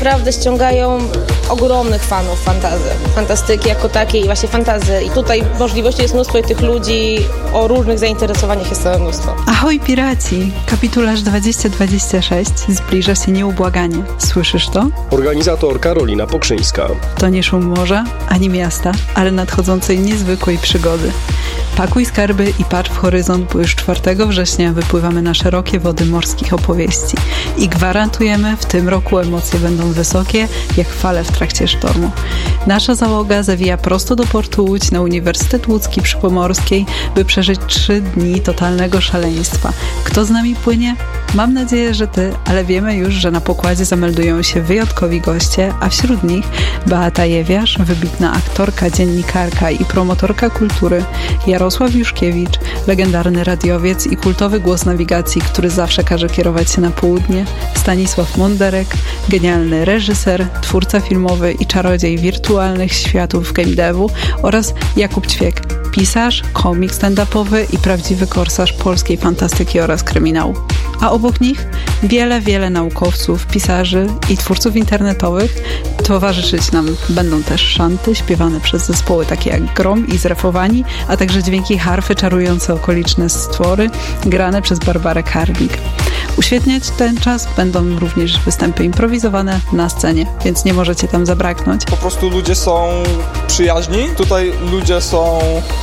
Naprawdę ściągają ogromnych fanów fantastyki jako takiej i właśnie fantazy. I tutaj możliwości jest mnóstwo i tych ludzi o różnych zainteresowaniach jest całe mnóstwo. Ahoj piraci! Kapitularz 2026 zbliża się nieubłaganie. Słyszysz to? Organizator Karolina Pokrzyńska. To nie szum morza, ani miasta, ale nadchodzącej niezwykłej przygody. Pakuj skarby i patrz w horyzont, bo już 4 września wypływamy na szerokie wody morskich opowieści. I gwarantujemy, w tym roku emocje będą wysokie, jak fale w trakcie sztormu. Nasza załoga zawija prosto do portu Łódź na Uniwersytet Łódzki przy Pomorskiej, by przeżyć 3 dni totalnego szaleństwa. Kto z nami płynie? Mam nadzieję, że ty, ale wiemy już, że na pokładzie zameldują się wyjątkowi goście, a wśród nich Beata Jewiarz, wybitna aktorka, dziennikarka i promotorka kultury, Jarosław Juszkiewicz, legendarny radiowiec i kultowy głos nawigacji, który zawsze każe kierować się na południe, Stanisław Monderek, genialny reżyser, twórca filmowy i czarodziej wirtualnych światów game devu oraz Jakub Ćwiek, pisarz, komik stand-upowy i prawdziwy korsarz polskiej fantastyki oraz kryminału. A obok nich wiele naukowców, pisarzy i twórców internetowych. Towarzyszyć nam będą też szanty śpiewane przez zespoły takie jak Grom i Zrefowani, a także dźwięki harfy czarujące okoliczne stwory, grane przez Barbarę Karlik. Uświetniać ten czas będą również występy improwizowane na scenie, więc nie możecie tam zabraknąć. Po prostu ludzie są przyjaźni. Tutaj ludzie są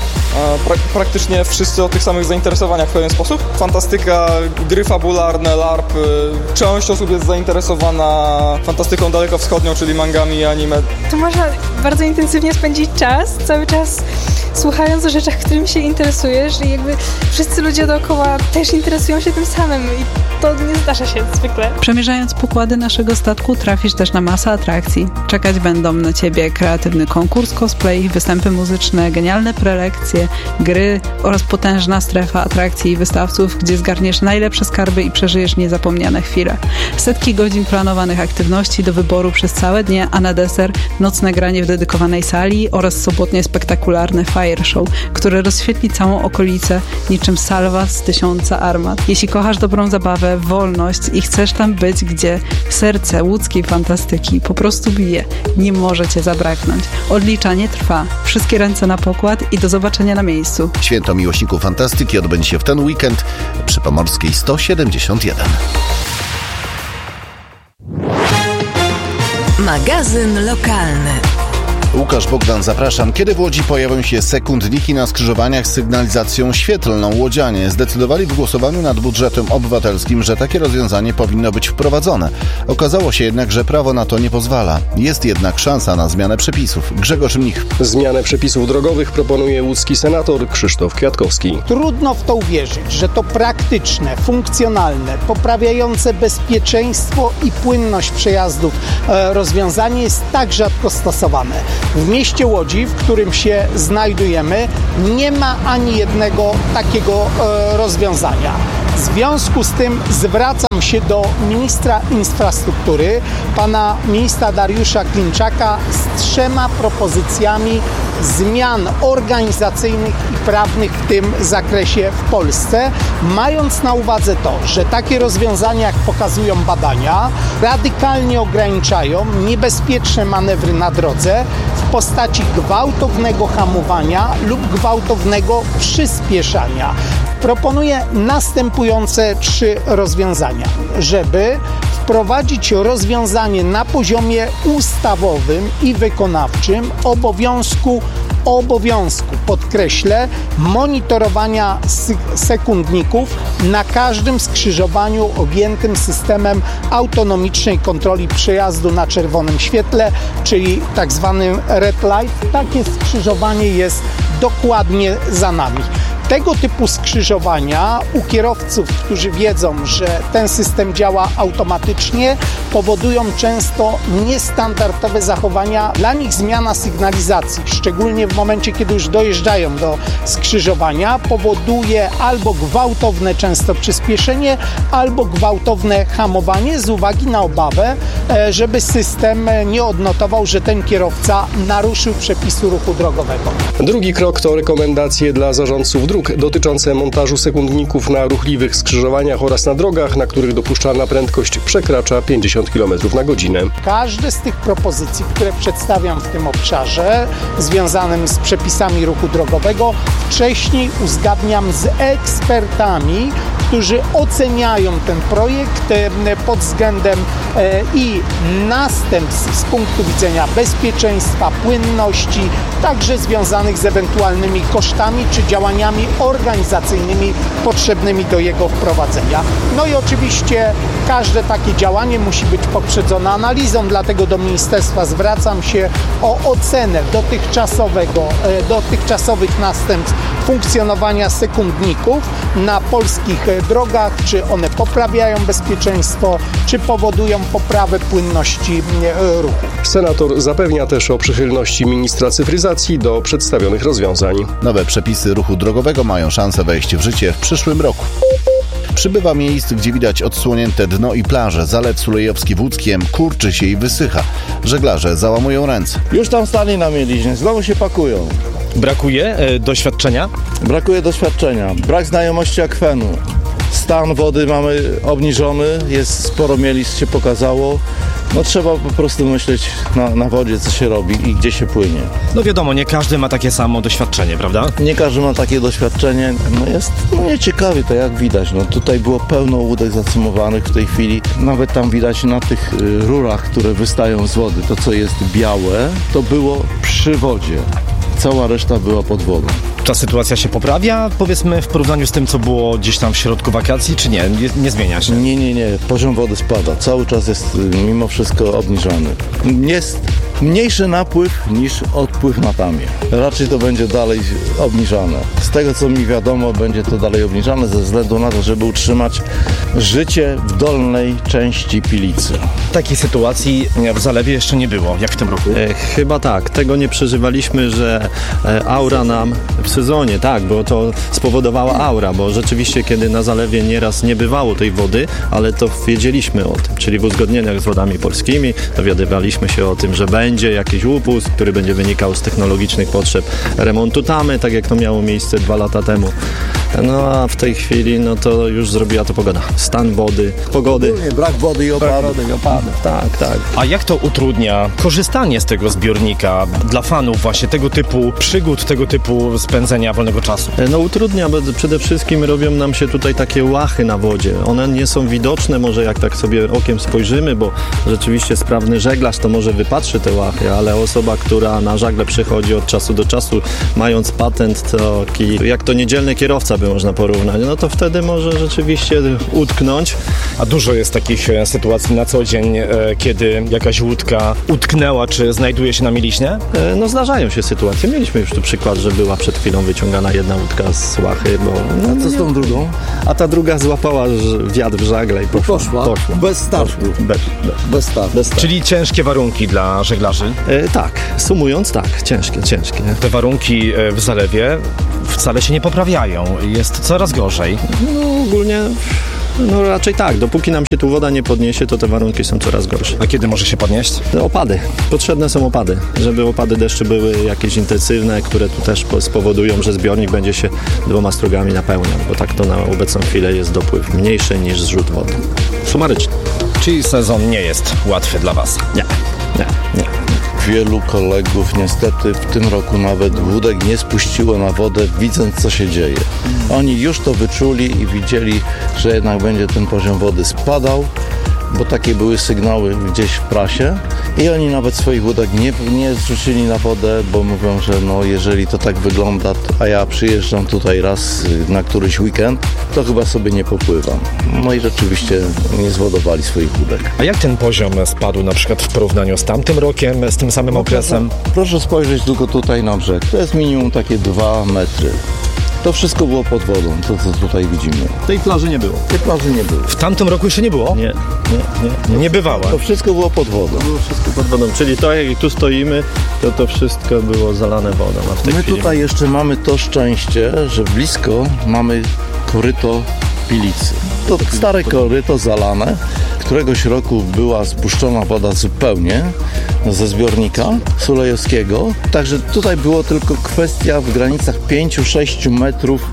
praktycznie wszyscy o tych samych zainteresowaniach w pewien sposób. Fantastyka, gry fabularne, LARP. Część osób jest zainteresowana fantastyką dalekowschodnią, czyli mangami i anime. Tu można bardzo intensywnie spędzić czas, cały czas słuchając o rzeczach, którymi się interesujesz i jakby wszyscy ludzie dookoła też interesują się tym samym i to nie zdarza się zwykle. Przemierzając pokłady naszego statku trafisz też na masę atrakcji. Czekać będą na ciebie kreatywny konkurs cosplay, występy muzyczne, genialne prelekcje, gry oraz potężna strefa atrakcji i wystawców, gdzie zgarniesz najlepsze skarby i przeżyjesz niezapomniane chwile. Setki godzin planowanych aktywności do wyboru przez całe dnie, a na deser nocne granie w dedykowanej sali oraz sobotnie spektakularne fire show, które rozświetli całą okolicę niczym salwa z 1000 armat. Jeśli kochasz dobrą zabawę, wolność i chcesz tam być, gdzie serce łódzkiej fantastyki po prostu bije, nie może cię zabraknąć. Odliczanie trwa. Wszystkie ręce na pokład i do zobaczenia na miejscu. Święto miłośników fantastyki odbędzie się w ten weekend przy Pomorskiej 171. Magazyn lokalny. Łukasz Bogdan, zapraszam. Kiedy w Łodzi pojawią się sekundniki na skrzyżowaniach z sygnalizacją świetlną? Łodzianie zdecydowali w głosowaniu nad budżetem obywatelskim, że takie rozwiązanie powinno być wprowadzone. Okazało się jednak, że prawo na to nie pozwala. Jest jednak szansa na zmianę przepisów. Grzegorz Mnich. Zmianę przepisów drogowych proponuje łódzki senator Krzysztof Kwiatkowski. Trudno w to uwierzyć, że to praktyczne, funkcjonalne, poprawiające bezpieczeństwo i płynność przejazdów rozwiązanie jest tak rzadko stosowane. W mieście Łodzi, w którym się znajdujemy, nie ma ani jednego takiego rozwiązania. W związku z tym zwracam się do ministra infrastruktury, pana ministra Dariusza Klimczaka z 3 propozycjami zmian organizacyjnych i prawnych w tym zakresie w Polsce, mając na uwadze to, że takie rozwiązania, jak pokazują badania, radykalnie ograniczają niebezpieczne manewry na drodze w postaci gwałtownego hamowania lub gwałtownego przyspieszania. Proponuję następujące 3 rozwiązania, żeby wprowadzić rozwiązanie na poziomie ustawowym i wykonawczym obowiązku, podkreślę, monitorowania sekundników na każdym skrzyżowaniu objętym systemem autonomicznej kontroli przejazdu na czerwonym świetle, czyli tak zwanym red light. Takie skrzyżowanie jest dokładnie za nami. Tego typu skrzyżowania u kierowców, którzy wiedzą, że ten system działa automatycznie, powodują często niestandardowe zachowania. Dla nich zmiana sygnalizacji, szczególnie w momencie, kiedy już dojeżdżają do skrzyżowania, powoduje albo gwałtowne często przyspieszenie, albo gwałtowne hamowanie z uwagi na obawę, żeby system nie odnotował, że ten kierowca naruszył przepisy ruchu drogowego. Drugi krok to rekomendacje dla zarządców dróg dróg dotyczące montażu sekundników na ruchliwych skrzyżowaniach oraz na drogach, na których dopuszczalna prędkość przekracza 50 km na godzinę. Każde z tych propozycji, które przedstawiam w tym obszarze związanym z przepisami ruchu drogowego, wcześniej uzgadniam z ekspertami, którzy oceniają ten projekt pod względem i następstw z punktu widzenia bezpieczeństwa, płynności, także związanych z ewentualnymi kosztami czy działaniami organizacyjnymi potrzebnymi do jego wprowadzenia. No i oczywiście każde takie działanie musi być poprzedzone analizą, dlatego do ministerstwa zwracam się o ocenę dotychczasowych następstw funkcjonowania sekundników na polskich drogach, czy one poprawiają bezpieczeństwo, czy powodują poprawę płynności ruchu. Senator zapewnia też o przychylności ministra cyfryzacji do przedstawionych rozwiązań. Nowe przepisy ruchu drogowego mają szansę wejść w życie w przyszłym roku. Przybywa miejsc, gdzie widać odsłonięte dno i plaże. Zalew Sulejowski-Wódzkiem kurczy się i wysycha. Żeglarze załamują ręce. Już tam stali na mieliźnie, znowu się pakują. Brakuje doświadczenia? Brakuje doświadczenia, brak znajomości akwenu. Stan wody mamy obniżony, jest sporo mielisk się pokazało. No trzeba po prostu myśleć na wodzie, co się robi i gdzie się płynie. No wiadomo, nie każdy ma takie samo doświadczenie, prawda? Nie każdy ma takie doświadczenie. No jest nieciekawie to, jak widać. No tutaj było pełno łódek zacumowanych w tej chwili. Nawet tam widać na tych rurach, które wystają z wody, to co jest białe, to było przy wodzie. Cała reszta była pod wodą. Ta sytuacja się poprawia, powiedzmy, w porównaniu z tym, co było gdzieś tam w środku wakacji, czy nie? Nie zmienia się? Nie. Poziom wody spada. Cały czas jest mimo wszystko obniżony. Jest mniejszy napływ niż odpływ na tamie. Raczej to będzie dalej obniżane. Z tego, co mi wiadomo, będzie to dalej obniżane ze względu na to, żeby utrzymać życie w dolnej części Pilicy. Takiej sytuacji w zalewie jeszcze nie było, jak w tym roku. Chyba tak. Tego nie przeżywaliśmy, że aura nam w sezonie, tak, bo to spowodowała aura, bo rzeczywiście, kiedy na zalewie nieraz nie bywało tej wody, ale to wiedzieliśmy o tym, czyli w uzgodnieniach z wodami polskimi dowiadywaliśmy się o tym, że będzie jakiś upust, który będzie wynikał z technologicznych potrzeb remontu tamy, tak jak to miało miejsce 2 lata temu. No a w tej chwili, no to już zrobiła to pogoda. Stan wody, pogody. Brak wody i opadów. Tak. A jak to utrudnia korzystanie z tego zbiornika dla fanów właśnie tego typu przygód, tego typu spędzenia wolnego czasu? No utrudnia, bo przede wszystkim robią nam się tutaj takie łachy na wodzie. One nie są widoczne, może jak tak sobie okiem spojrzymy, bo rzeczywiście sprawny żeglarz to może wypatrzy te łachy, ale osoba, która na żagle przychodzi od czasu do czasu, mając patent taki, jak to niedzielny kierowca by można porównać, no to wtedy może rzeczywiście utknąć. A dużo jest takich sytuacji na co dzień, kiedy jakaś łódka utknęła, czy znajduje się na mieliźnie? No zdarzają się sytuacje. Mieliśmy już tu przykład, że była przed chwilą wyciągana jedna łódka z łachy, bo... A co z tą drugą? A ta druga złapała wiatr w żagle i poszła. Bez startu. Bez startu. Czyli ciężkie warunki dla żeglarzy? Tak, sumując tak, ciężkie. Te warunki w zalewie wcale się nie poprawiają, jest coraz gorzej. No ogólnie... No raczej tak, dopóki nam się tu woda nie podniesie, to te warunki są coraz gorsze. A kiedy może się podnieść? Opady. Potrzebne są opady, żeby opady deszczu były jakieś intensywne, które tu też spowodują, że zbiornik będzie się 2 strugami napełniał, bo tak to na obecną chwilę jest dopływ mniejszy niż zrzut wody. Sumarycznie. Czyli sezon nie jest łatwy dla Was? Nie. Wielu kolegów niestety w tym roku nawet łódek nie spuściło na wodę, widząc co się dzieje. Oni już to wyczuli i widzieli, że jednak będzie ten poziom wody spadał, bo takie były sygnały gdzieś w prasie i oni nawet swoich łódek nie zrzucili na wodę, bo mówią, że no jeżeli to tak wygląda, a ja przyjeżdżam tutaj raz na któryś weekend, to chyba sobie nie popływam. No i rzeczywiście nie zwodowali swoich łódek. A jak ten poziom spadł na przykład w porównaniu z tamtym rokiem, z tym samym okresem? Proszę spojrzeć tylko tutaj na brzeg. To jest minimum takie 2 metry. To wszystko było pod wodą, to co tutaj widzimy. Tej plaży nie było. W tamtym roku jeszcze nie było? Nie bywała. To wszystko było pod wodą. Czyli to jak tu stoimy, to wszystko było zalane wodą. A w tej chwili... tutaj jeszcze mamy to szczęście, że blisko mamy koryto Pilicy. To stare koryto zalane. Któregoś roku była spuszczona woda zupełnie ze zbiornika Sulejowskiego. Także tutaj było tylko kwestia w granicach 5-6 metrów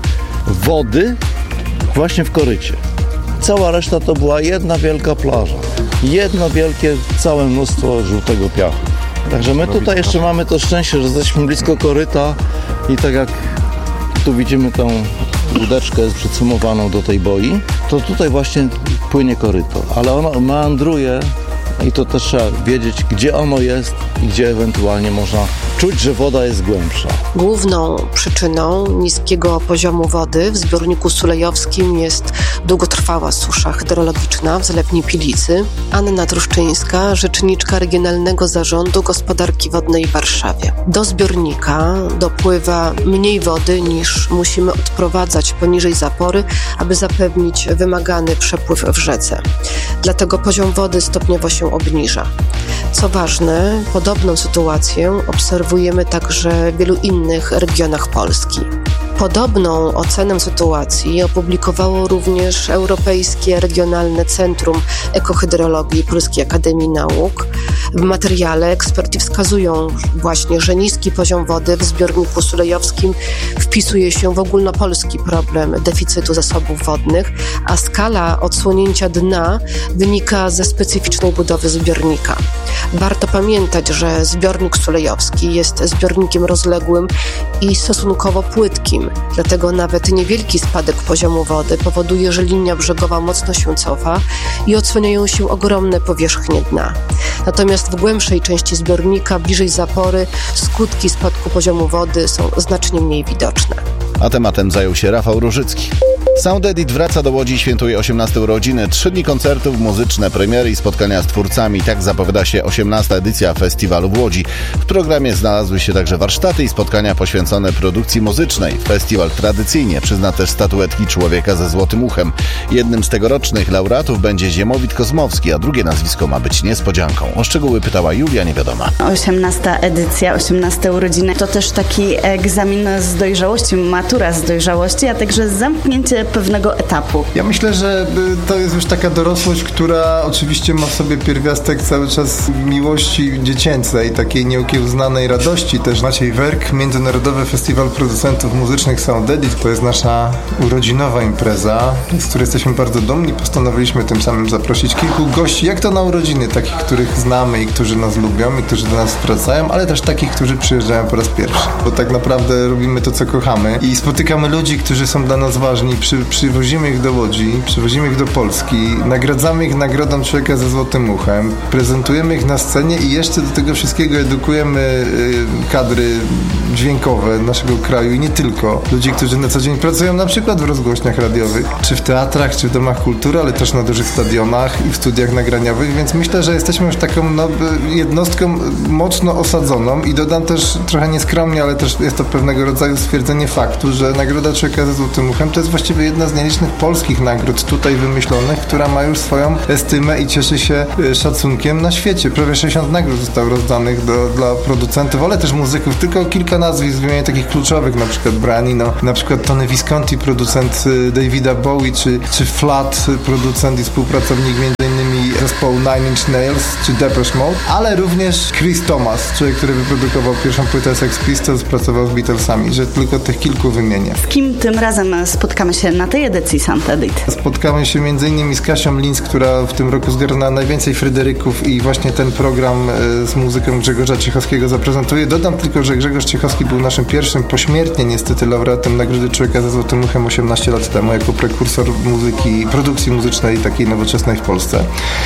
wody właśnie w korycie. Cała reszta to była jedna wielka plaża. Jedno wielkie, całe mnóstwo żółtego piachu. Także my tutaj jeszcze mamy to szczęście, że jesteśmy blisko koryta i tak jak tu widzimy tą łódeczkę przycumowaną do tej boi, to tutaj właśnie płynie koryto, ale ono meandruje i to też trzeba wiedzieć, gdzie ono jest i gdzie ewentualnie można czuć, że woda jest głębsza. Główną przyczyną niskiego poziomu wody w zbiorniku sulejowskim jest długotrwała susza hydrologiczna w zalewni Pilicy. Anna Truszczyńska, rzeczniczka Regionalnego Zarządu Gospodarki Wodnej w Warszawie. Do zbiornika dopływa mniej wody niż musimy odprowadzać poniżej zapory, aby zapewnić wymagany przepływ w rzece. Dlatego poziom wody stopniowo się obniża. Co ważne, podobną sytuację obserwujemy także w wielu innych regionach Polski. Podobną ocenę sytuacji opublikowało również Europejskie Regionalne Centrum Ekohydrologii Polskiej Akademii Nauk. W materiale eksperci wskazują właśnie, że niski poziom wody w zbiorniku sulejowskim wpisuje się w ogólnopolski problem deficytu zasobów wodnych, a skala odsłonięcia dna wynika ze specyficznej budowy zbiornika. Warto pamiętać, że zbiornik sulejowski jest zbiornikiem rozległym i stosunkowo płytkim, dlatego nawet niewielki spadek poziomu wody powoduje, że linia brzegowa mocno się cofa i odsłaniają się ogromne powierzchnie dna. Natomiast w głębszej części zbiornika, bliżej zapory, skutki spadku poziomu wody są znacznie mniej widoczne. A tematem zajął się Rafał Różycki. Sound Edit wraca do Łodzi i świętuje 18 urodziny. 3 dni koncertów, muzyczne premiery i spotkania z twórcami. Tak zapowiada się 18. edycja festiwalu w Łodzi. W programie znalazły się także warsztaty i spotkania poświęcone produkcji muzycznej. Festiwal tradycyjnie przyzna też statuetki Człowieka ze złotym uchem. Jednym z tegorocznych laureatów będzie Ziemowit Kozmowski, a drugie nazwisko ma być niespodzianką. O szczegóły pytała Julia Niewiadoma. 18. edycja, 18 urodziny to też taki egzamin z dojrzałości, matura z dojrzałości, a także zamknięcie pewnego etapu. Ja myślę, że to jest już taka dorosłość, która oczywiście ma w sobie pierwiastek cały czas miłości dziecięcej, takiej nieokiełznanej radości. Też Maciej Werk, Międzynarodowy Festiwal Producentów Muzycznych Sound Edit, to jest nasza urodzinowa impreza, z której jesteśmy bardzo dumni. Postanowiliśmy tym samym zaprosić kilku gości, jak to na urodziny, takich, których znamy i którzy nas lubią i którzy do nas wracają, ale też takich, którzy przyjeżdżają po raz pierwszy. Bo tak naprawdę robimy to, co kochamy i spotykamy ludzi, którzy są dla nas ważni. Przywozimy ich do Łodzi, przywozimy ich do Polski, nagradzamy ich nagrodą Człowieka ze złotym uchem, prezentujemy ich na scenie i jeszcze do tego wszystkiego edukujemy kadry dźwiękowe naszego kraju i nie tylko. Ludzi, którzy na co dzień pracują na przykład w rozgłośniach radiowych, czy w teatrach, czy w domach kultury, ale też na dużych stadionach i w studiach nagraniowych, więc myślę, że jesteśmy już taką jednostką mocno osadzoną i dodam też trochę nieskromnie, ale też jest to pewnego rodzaju stwierdzenie faktu, że Nagroda Człowieka ze złotym uchem to jest właściwie jedna z nielicznych polskich nagród tutaj wymyślonych, która ma już swoją estymę i cieszy się szacunkiem na świecie. Prawie 60 nagród zostało rozdanych dla producentów, ale też muzyków. Tylko kilka nazwisk wymienię takich kluczowych, na przykład Brian Eno, na przykład Tony Visconti, producent Davida Bowie, czy Flat, producent i współpracownik m.in. zespołu Nine Inch Nails, czy Depeche Mode, ale również Chris Thomas, człowiek, który wyprodukował pierwszą płytę Sex Pistols, pracował z Beatlesami, że tylko tych kilku wymienię. Z kim tym razem spotkamy się na tej edycji Sound Edit? Spotkamy się m.in. z Kasią Linz, która w tym roku zgarnęła najwięcej Fryderyków i właśnie ten program z muzyką Grzegorza Ciechowskiego zaprezentuje. Dodam tylko, że Grzegorz Ciechowski był naszym pierwszym, pośmiertnie niestety, laureatem Nagrody Człowieka ze złotym uchem 18 lat temu, jako prekursor muzyki, produkcji muzycznej takiej nowoczesnej w Polsce.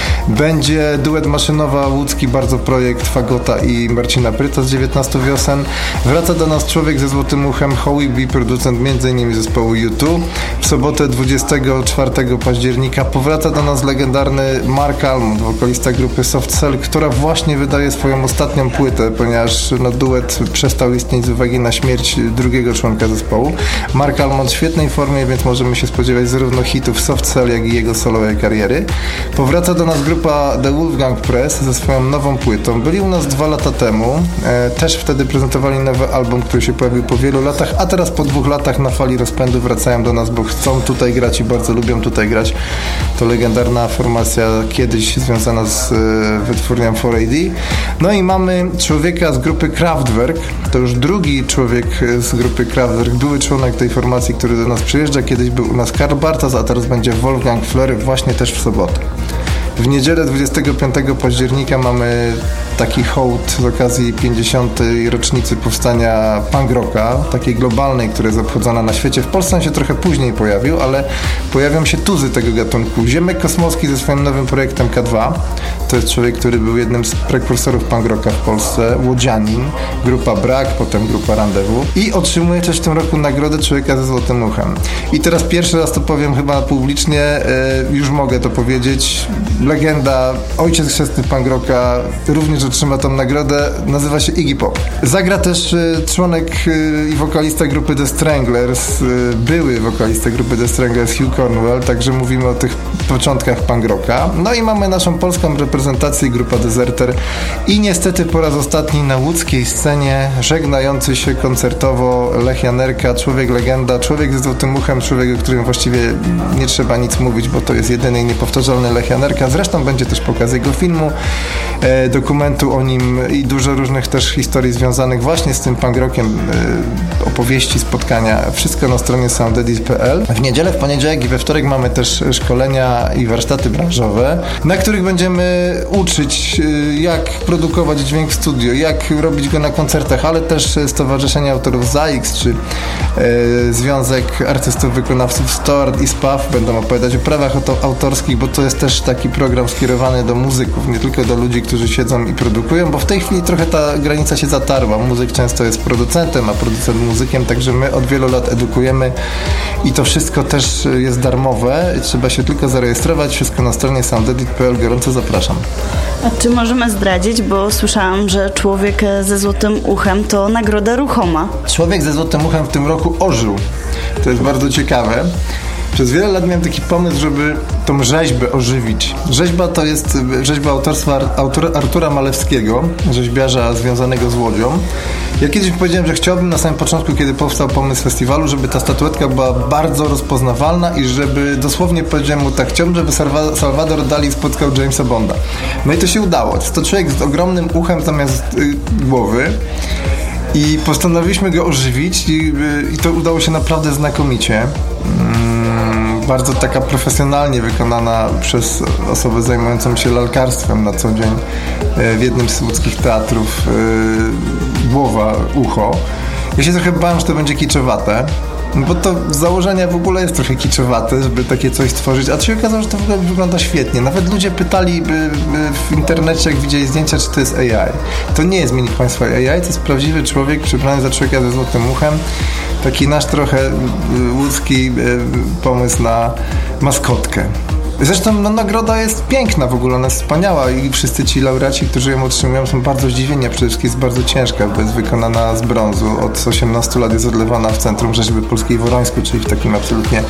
Będzie duet maszynowa łódzki bardzo projekt Fagota i Marcina Pryca z 19 wiosen. Wraca do nas Człowiek ze złotym uchem, Howie B, producent m.in. zespołu U2. W sobotę 24 października powraca do nas legendarny Mark Almond, wokalista grupy Soft Cell, która właśnie wydaje swoją ostatnią płytę, ponieważ duet przestał istnieć z uwagi na śmierć drugiego członka zespołu. Mark Almond w świetnej formie, więc możemy się spodziewać zarówno hitów Soft Cell, jak i jego solowej kariery. Powraca do nas grupa The Wolfgang Press ze swoją nową płytą. Byli u nas 2 lata temu. Też wtedy prezentowali nowy album, który się pojawił po wielu latach, a teraz po 2 latach na fali rozpędu wracają do nas, bo chcą tutaj grać i bardzo lubią tutaj grać. To legendarna formacja kiedyś związana z wytwórnią 4AD. No i mamy człowieka z grupy Kraftwerk, to już drugi człowiek z grupy Kraftwerk, były członek tej formacji, który do nas przyjeżdża. Kiedyś był u nas Karl Bartos, a teraz będzie Wolfgang Flöry, właśnie też w sobotę. W niedzielę 25 października mamy taki hołd z okazji 50. rocznicy powstania punk rocka, takiej globalnej, która jest obchodzona na świecie. W Polsce on się trochę później pojawił, ale pojawią się tuzy tego gatunku. Ziemek Kosmowski ze swoim nowym projektem K2. To jest człowiek, który był jednym z prekursorów punk rocka w Polsce. Łodzianin, grupa Brak, potem grupa Rendezvous. I otrzymuje też w tym roku nagrodę Człowieka ze złotym uchem. I teraz pierwszy raz to powiem chyba publicznie, już mogę to powiedzieć. Legenda, ojciec chrzestny punk rocka, również otrzyma tą nagrodę, nazywa się Iggy Pop. Zagra też członek i wokalista grupy The Stranglers, były wokalista grupy The Stranglers Hugh Cornwell, także mówimy o tych początkach punk rocka. No i mamy naszą polską reprezentację, grupa Deserter i niestety po raz ostatni na łódzkiej scenie żegnający się koncertowo Lech Janerka, człowiek legenda, człowiek ze złotym uchem, człowiek, o którym właściwie nie trzeba nic mówić, bo to jest jedyny i niepowtarzalny Lech Janerka. Zresztą będzie też pokaz jego filmu, dokumentu o nim i dużo różnych też historii związanych właśnie z tym punk rockiem, opowieści, spotkania. Wszystko na stronie soundedit.pl. W niedzielę, w poniedziałek i we wtorek mamy też szkolenia i warsztaty branżowe, na których będziemy uczyć, jak produkować dźwięk w studio, jak robić go na koncertach, ale też Stowarzyszenie Autorów ZAX, czy Związek Artystów Wykonawców STORD i SPAW będą opowiadać o prawach autorskich, bo to jest też taki program skierowany do muzyków, nie tylko do ludzi, którzy siedzą i produkują, bo w tej chwili trochę ta granica się zatarła. Muzyk często jest producentem, a producent muzykiem, także my od wielu lat edukujemy i to wszystko też jest darmowe. Trzeba się tylko zarejestrować. Wszystko na stronie soundedit.pl. Gorąco zapraszam. A czy możemy zdradzić, bo słyszałam, że Człowiek ze złotym uchem to nagroda ruchoma. Człowiek ze złotym uchem w tym roku ożył. To jest bardzo ciekawe. Przez wiele lat miałem taki pomysł, żeby tą rzeźbę ożywić. Rzeźba to jest rzeźba autorstwa Artura Malewskiego, rzeźbiarza związanego z Łodzią. Ja kiedyś powiedziałem, że chciałbym na samym początku, kiedy powstał pomysł festiwalu, żeby ta statuetka była bardzo rozpoznawalna i żeby dosłownie powiedziałem mu tak, chciałbym, żeby Salvador Dali spotkał Jamesa Bonda. No i to się udało. Jest to człowiek z ogromnym uchem zamiast głowy. I postanowiliśmy go ożywić i to udało się naprawdę znakomicie. Bardzo taka profesjonalnie wykonana przez osobę zajmującą się lalkarstwem na co dzień w jednym z łódzkich teatrów głowa, ucho. Ja się trochę bałem, że to będzie kiczowate, bo to z założenia w ogóle jest trochę kiczowate, żeby takie coś stworzyć, a się okazało, że to w ogóle wygląda świetnie. Nawet ludzie pytali w internecie, jak widzieli zdjęcia, czy to jest AI. To nie jest, mili Państwo, AI, to jest prawdziwy człowiek przebrany za człowieka ze złotym uchem. Taki nasz trochę łódzki pomysł na maskotkę. Zresztą nagroda jest piękna w ogóle, ona jest wspaniała i wszyscy ci laureaci, którzy ją otrzymują, są bardzo zdziwieni, a przede wszystkim jest bardzo ciężka, bo jest wykonana z brązu. Od 18 lat jest odlewana w Centrum Rzeźby Polskiej w Worońsku, czyli w takim absolutnie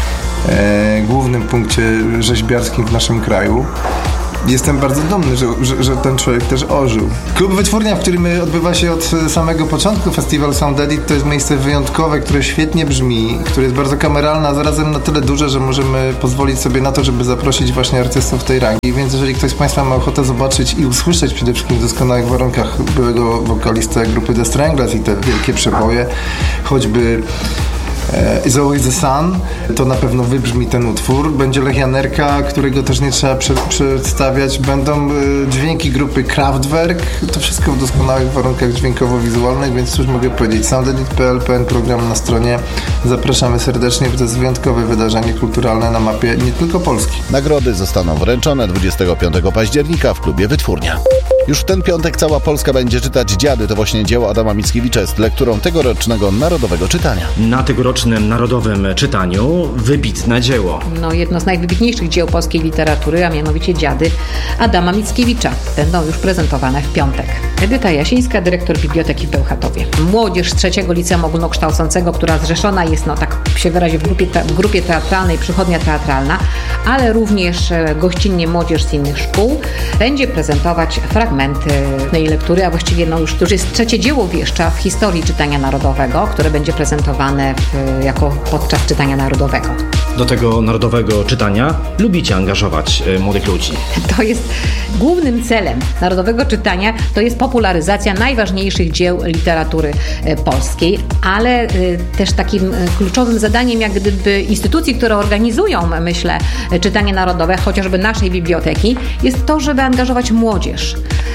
głównym punkcie rzeźbiarskim w naszym kraju. Jestem bardzo dumny, że ten człowiek też ożył. Klub Wytwórnia, w którym odbywa się od samego początku festiwal Soundedit, to jest miejsce wyjątkowe, które świetnie brzmi, które jest bardzo kameralne, a zarazem na tyle duże, że możemy pozwolić sobie na to, żeby zaprosić właśnie artystów tej rangi. Więc jeżeli ktoś z Państwa ma ochotę zobaczyć i usłyszeć przede wszystkim w doskonałych warunkach byłego wokalistę grupy The Stranglers i te wielkie przeboje, choćby Is Always the Sun, to na pewno wybrzmi ten utwór. Będzie Lech Janerka, którego też nie trzeba przedstawiać. Będą dźwięki grupy Kraftwerk. To wszystko w doskonałych warunkach dźwiękowo-wizualnych, więc cóż mogę powiedzieć. Soundedit.pl, pełen program na stronie. Zapraszamy serdecznie, bo to jest wyjątkowe wydarzenie kulturalne na mapie nie tylko Polski. Nagrody zostaną wręczone 25 października w klubie Wytwórnia. Już w ten piątek cała Polska będzie czytać Dziady. To właśnie dzieło Adama Mickiewicza jest lekturą tegorocznego Narodowego Czytania. Na tegorocznym Narodowym Czytaniu wybitne dzieło. Jedno z najwybitniejszych dzieł polskiej literatury, a mianowicie Dziady Adama Mickiewicza. Będą już prezentowane w piątek. Edyta Jasińska, dyrektor Biblioteki w Bełchatowie. Młodzież z 3. Liceum Ogólnokształcącego, która zrzeszona jest, tak się wyrazi, w grupie teatralnej Przychodnia Teatralna, ale również gościnnie młodzież z innych szkół, będzie prezentować fragmenty fragmenty tej lektury, a właściwie już jest trzecie dzieło wieszcza w historii czytania narodowego, które będzie prezentowane jako podczas czytania narodowego. Do tego narodowego czytania lubicie angażować młodych ludzi. To jest głównym celem narodowego czytania, to jest popularyzacja najważniejszych dzieł literatury polskiej, ale też takim kluczowym zadaniem jak gdyby instytucji, które organizują, myślę, czytanie narodowe, chociażby naszej biblioteki, jest to, żeby angażować młodzież,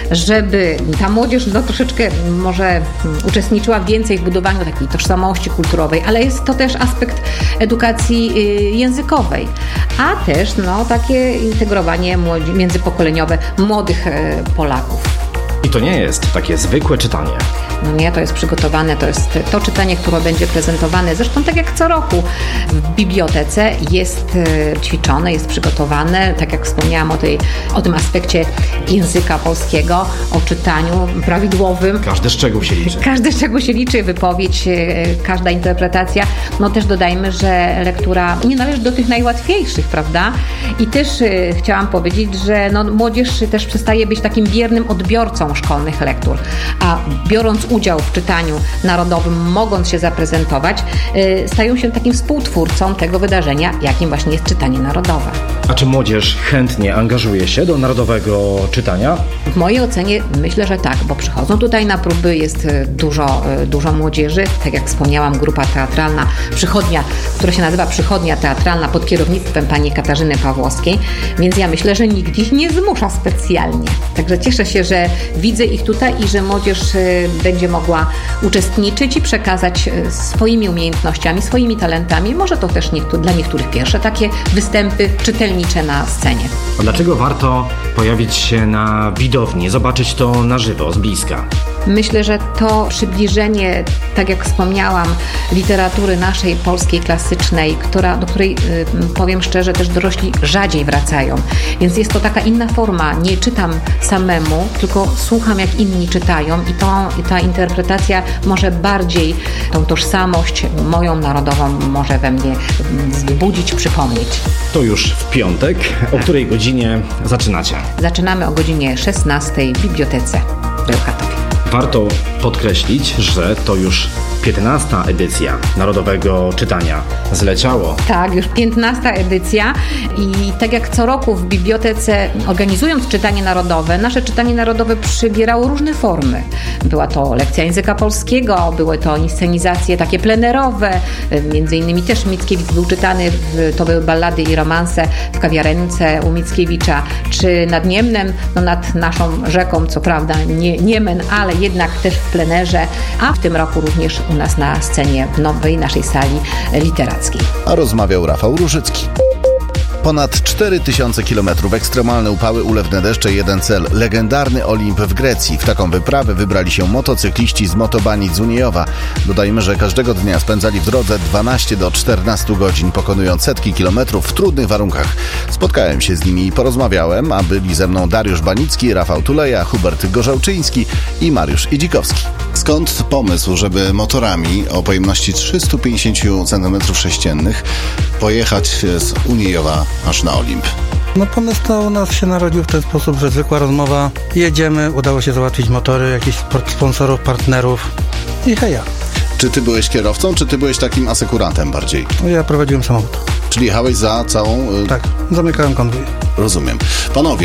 żeby ta młodzież troszeczkę może uczestniczyła więcej w budowaniu takiej tożsamości kulturowej, ale jest to też aspekt edukacji językowej, a też takie integrowanie międzypokoleniowe młodych Polaków. I to nie jest takie zwykłe czytanie. No nie, to jest przygotowane, to jest to czytanie, które będzie prezentowane. Zresztą tak jak co roku w bibliotece jest ćwiczone, jest przygotowane, tak jak wspomniałam o tym aspekcie języka polskiego, o czytaniu prawidłowym. Każdy szczegół się liczy. Każdy szczegół się liczy, wypowiedź, każda interpretacja. Też dodajmy, że lektura nie należy do tych najłatwiejszych, prawda? I też chciałam powiedzieć, że młodzież też przestaje być takim biernym odbiorcą szkolnych lektur, a biorąc udział w czytaniu narodowym, mogąc się zaprezentować, stają się takim współtwórcą tego wydarzenia, jakim właśnie jest czytanie narodowe. A czy młodzież chętnie angażuje się do narodowego czytania? W mojej ocenie myślę, że tak, bo przychodzą tutaj na próby, jest dużo młodzieży, tak jak wspomniałam, grupa teatralna, przychodnia, która się nazywa Przychodnia Teatralna pod kierownictwem pani Katarzyny Pawłowskiej, więc ja myślę, że nikt ich nie zmusza specjalnie. Także cieszę się, że widzę ich tutaj i że młodzież będzie mogła uczestniczyć i przekazać swoimi umiejętnościami, swoimi talentami. Może to też dla niektórych pierwsze takie występy czytelnicze na scenie. A dlaczego warto pojawić się na widowni, zobaczyć to na żywo, z bliska? Myślę, że to przybliżenie, tak jak wspomniałam, literatury naszej polskiej klasycznej, do której, powiem szczerze, też dorośli rzadziej wracają. Więc jest to taka inna forma. Nie czytam samemu, tylko słucham, jak inni czytają i ta interpretacja może bardziej tą tożsamość moją narodową może we mnie wzbudzić, przypomnieć. To już w piątek. O której godzinie zaczynacie? Zaczynamy o godzinie 16 w bibliotece w Bełchatowie. Warto podkreślić, że to już 15. edycja Narodowego Czytania zleciało. Tak, już 15. edycja i tak jak co roku w bibliotece, organizując czytanie narodowe, nasze czytanie narodowe przybierało różne formy. Była to lekcja języka polskiego, były to inscenizacje takie plenerowe, między innymi też Mickiewicz był czytany, to były ballady i romanse w kawiarence u Mickiewicza, czy nad Niemnem, nad naszą rzeką, co prawda nie Niemen, ale jednak też w plenerze, a w tym roku również u nas na scenie w nowej naszej sali literackiej. A rozmawiał Rafał Różycki. Ponad 4000 km, ekstremalne upały, ulewne deszcze, jeden cel. Legendarny Olimp w Grecji. W taką wyprawę wybrali się motocykliści z Motobani Dzuniejowa. Dodajmy, że każdego dnia spędzali w drodze 12 do 14 godzin, pokonując setki kilometrów w trudnych warunkach. Spotkałem się z nimi i porozmawiałem, a byli ze mną Dariusz Banicki, Rafał Tuleja, Hubert Gorzałczyński i Mariusz Idzikowski. Skąd pomysł, żeby motorami o pojemności 350 cm3 pojechać z Uniejowa aż na Olimp? Pomysł to u nas się narodził w ten sposób, że zwykła rozmowa. Jedziemy, udało się załatwić motory, jakichś sponsorów, partnerów i heja. Czy ty byłeś kierowcą, czy ty byłeś takim asekurantem bardziej? Ja prowadziłem samochód. Czyli jechałeś za całą... Tak, zamykałem konwój. Rozumiem. Panowie,